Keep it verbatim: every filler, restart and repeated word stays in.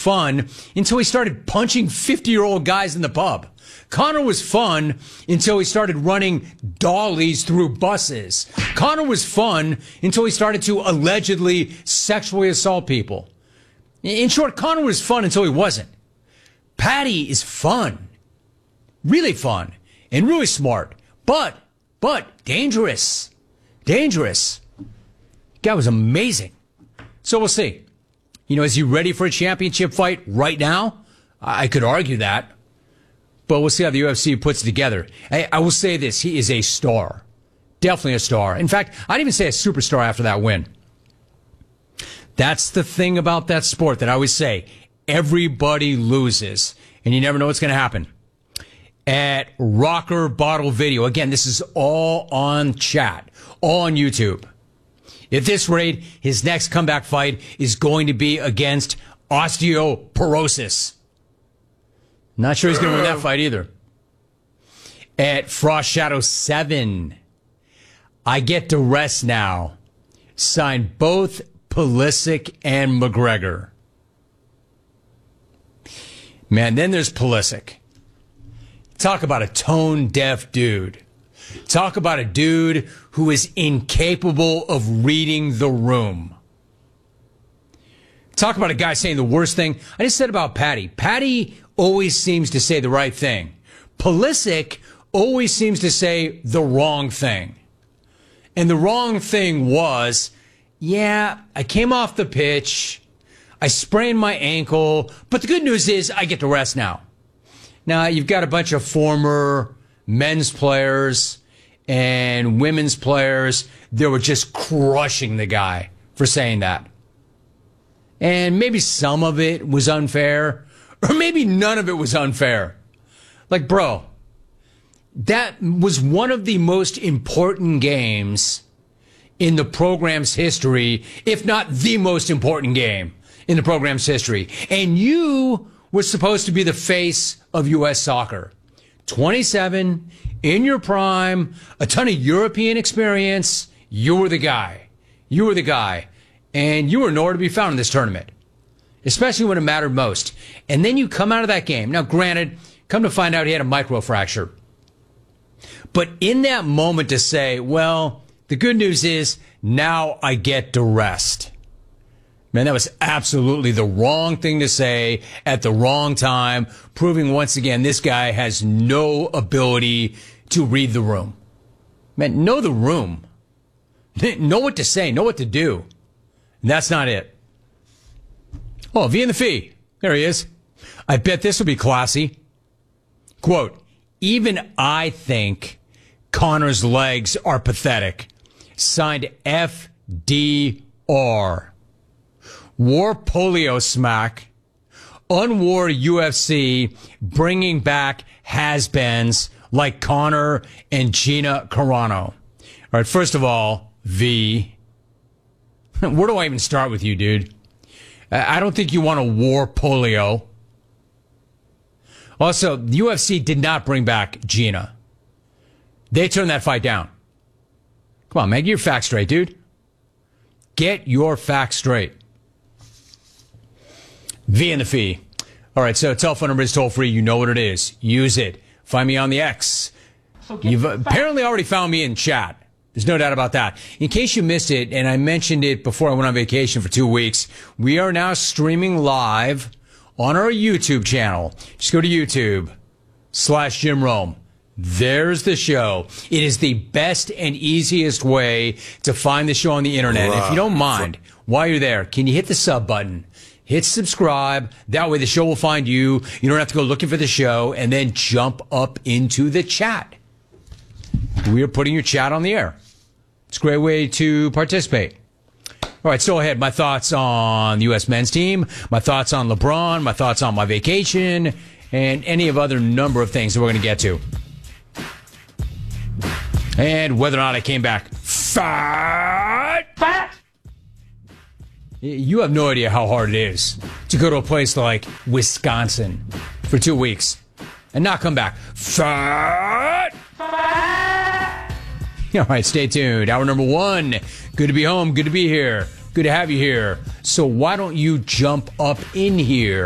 fun until he started punching fifty-year-old guys in the pub. Conor was fun until he started running dollies through buses. Conor was fun until he started to allegedly sexually assault people. In short, Conor was fun until he wasn't. Paddy is fun. Really fun. And really smart. But, but dangerous. Dangerous. Guy was amazing. So we'll see. You know, is he ready for a championship fight right now? I could argue that. But we'll see how the U F C puts it together. I, I will say this. He is a star. Definitely a star. In fact, I'd even say a superstar after that win. That's the thing about that sport that I always say. Everybody loses. And you never know what's going to happen. At Rocker Bottle Video. Again, this is all on chat. All on YouTube. At this rate, his next comeback fight is going to be against osteoporosis. Not sure he's going to win that fight either. At Frost Shadow seven, I get to rest now. Signed both Pulisic and McGregor. Man, then there's Pulisic. Talk about a tone-deaf dude. Talk about a dude who is incapable of reading the room. Talk about a guy saying the worst thing. I just said about Paddy. Paddy always seems to say the right thing. Pulisic always seems to say the wrong thing. And the wrong thing was, yeah, I came off the pitch. I sprained my ankle. But the good news is I get to rest now. Now, you've got a bunch of former men's players and women's players that were just crushing the guy for saying that. And maybe some of it was unfair, or maybe none of it was unfair. Like, bro, that was one of the most important games in the program's history, if not the most important game in the program's history. And you were supposed to be the face of U S soccer. twenty-seven, in your prime, a ton of European experience. You were the guy. You were the guy. And you were nowhere to be found in this tournament, especially when it mattered most. And then you come out of that game. Now, granted, come to find out he had a microfracture. But in that moment to say, well, the good news is now I get to rest. Man, that was absolutely the wrong thing to say at the wrong time, proving once again this guy has no ability to read the room. Man, know the room. Know what to say, know what to do. And that's not it. Oh, V and the Fee. There he is. I bet this will be classy. Quote, even I think Conor's legs are pathetic. Signed F D R. War polio smack. Unwar U F C bringing back has-beens like Conor and Gina Carano. All right, first of all, V. Where do I even start with you, dude? I don't think you want to war polio. Also, the U F C did not bring back Gina. They turned that fight down. Come on, man, get your facts straight, dude. Get your facts straight. V and the Fee. All right, so telephone number is toll free. You know what it is. Use it. Find me on the X. So You've apparently already found me in chat. There's no doubt about that. In case you missed it, and I mentioned it before I went on vacation for two weeks, we are now streaming live on our YouTube channel. Just go to YouTube slash Jim Rome. There's the show. It is the best and easiest way to find the show on the internet. And if you don't mind, while you're there, can you hit the sub button? Hit subscribe. That way the show will find you. You don't have to go looking for the show and then jump up into the chat. We are putting your chat on the air. It's a great way to participate. All right, so ahead. My thoughts on the U S men's team, my thoughts on LeBron, my thoughts on my vacation, and any of other number of things that we're going to get to. And whether or not I came back fat. Fat! You have no idea how hard it is to go to a place like Wisconsin for two weeks and not come back fat. Fat. All right, stay tuned. Hour number one. Good to be home. Good to be here. Good to have you here. So why don't you jump up in here?